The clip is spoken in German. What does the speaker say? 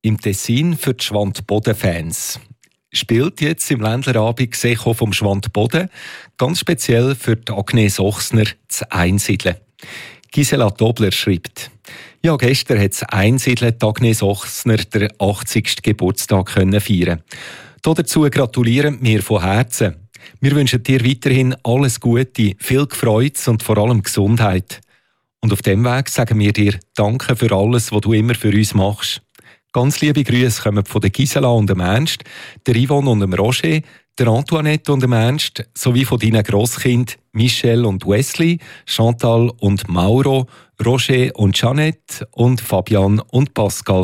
im Tessin für die Schwantboden-Fans. Spielt jetzt im Ländlerabend Secho vom Schwantboden, ganz speziell für die Agnes Ochsner zu Einsiedeln. Gisela Dobler schreibt: Ja, gestern hat das Einsiedeln die Agnes Ochsner den 80. Geburtstag feiern. Dazu gratulieren wir von Herzen. Wir wünschen dir weiterhin alles Gute, viel Freude und vor allem Gesundheit. Und auf dem Weg sagen wir dir Danke für alles, was du immer für uns machst. Ganz liebe Grüße kommen von der Gisela und dem Ernst, der Yvonne und dem Roger, der Antoinette und dem Ernst, sowie von deinen Grosskind Michelle und Wesley, Chantal und Mauro, Roger und Jeanette und Fabian und Pascal.